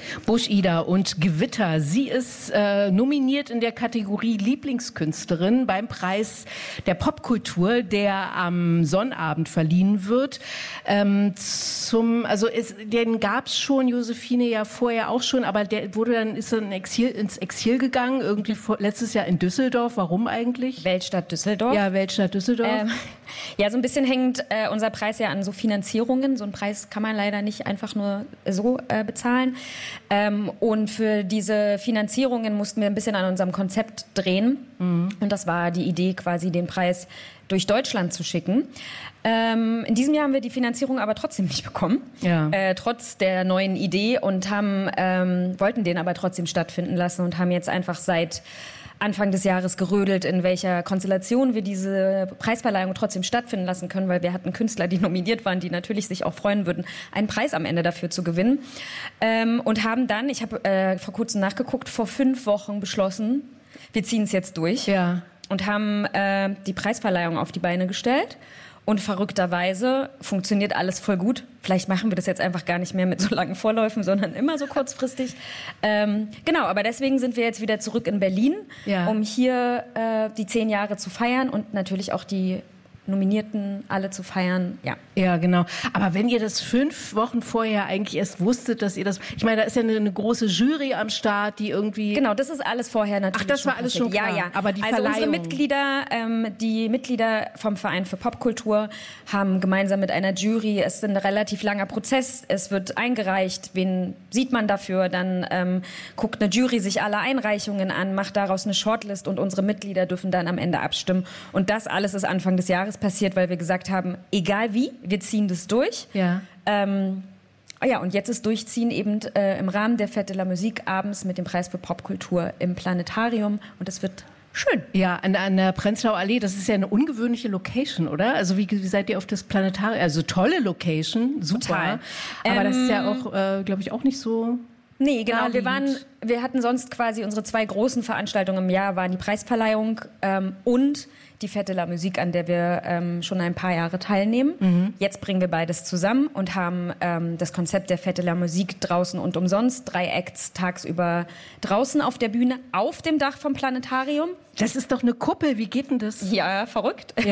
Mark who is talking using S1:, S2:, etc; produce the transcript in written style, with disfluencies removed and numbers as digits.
S1: Busch-Ida und Gewitter. Sie ist nominiert in der Kategorie Lieblingskünstlerin beim Preis der Popkultur, der am Sonnabend verliehen wird. Den gab's schon, Josephine ja vorher auch schon, aber der ist dann ins Exil gegangen, irgendwie letztes Jahr in Düsseldorf. Warum eigentlich?
S2: Weltstadt Düsseldorf.
S1: Ja, Weltstadt Düsseldorf.
S2: Ja, so ein bisschen hängt unser Preis ja an so Finanzierungen. So einen Preis kann man leider nicht einfach nur so bezahlen. Und für diese Finanzierungen mussten wir ein bisschen an unserem Konzept drehen. Mhm. Und das war die Idee, quasi den Preis durch Deutschland zu schicken. In diesem Jahr haben wir die Finanzierung aber trotzdem nicht bekommen, trotz der neuen Idee, und wollten den aber trotzdem stattfinden lassen und haben jetzt einfach seit Anfang des Jahres gerödelt, in welcher Konstellation wir diese Preisverleihung trotzdem stattfinden lassen können, weil wir hatten Künstler, die nominiert waren, die natürlich sich auch freuen würden, einen Preis am Ende dafür zu gewinnen. Und haben dann, ich habe vor kurzem nachgeguckt, vor 5 Wochen beschlossen, wir ziehen es jetzt durch.
S1: Ja.
S2: Und haben die Preisverleihung auf die Beine gestellt. Und verrückterweise funktioniert alles voll gut. Vielleicht machen wir das jetzt einfach gar nicht mehr mit so langen Vorläufen, sondern immer so kurzfristig. Genau, aber deswegen sind wir jetzt wieder zurück in Berlin, um hier die 10 Jahre zu feiern und natürlich auch die Nominierten alle zu feiern,
S1: Ja, genau. Aber wenn ihr das 5 Wochen vorher eigentlich erst wusstet, dass ihr das... Ich meine, da ist ja eine große Jury am Start, die irgendwie...
S2: Genau, das ist alles vorher natürlich.
S1: Ach, das war alles schon klar.
S2: Ja.
S1: Aber die
S2: also
S1: Verleihung...
S2: unsere Mitglieder, die Mitglieder vom Verein für Popkultur haben gemeinsam mit einer Jury, es ist ein relativ langer Prozess, es wird eingereicht, wen sieht man dafür, dann guckt eine Jury sich alle Einreichungen an, macht daraus eine Shortlist und unsere Mitglieder dürfen dann am Ende abstimmen. Und das alles ist Anfang des Jahres passiert, weil wir gesagt haben, egal wie, wir ziehen das durch.
S1: Ja.
S2: Und jetzt ist Durchziehen eben im Rahmen der Fête de la Musique abends mit dem Preis für Popkultur im Planetarium, und es wird schön.
S1: Ja, an der Prenzlauer Allee, das ist ja eine ungewöhnliche Location, oder? Also wie seid ihr auf das Planetarium? Also tolle Location, super.
S2: Total.
S1: Aber das ist ja auch, glaube ich, auch nicht so...
S2: Nee, genau. Wir hatten sonst quasi unsere 2 großen Veranstaltungen im Jahr, waren die Preisverleihung und die Fête de la Musique, an der wir schon ein paar Jahre teilnehmen. Mhm. Jetzt bringen wir beides zusammen und haben das Konzept der Fête de la Musique draußen und umsonst. 3 Acts tagsüber draußen auf der Bühne, auf dem Dach vom Planetarium.
S1: Das ist doch eine Kuppel, wie geht denn das?
S2: Ja, verrückt. Ja.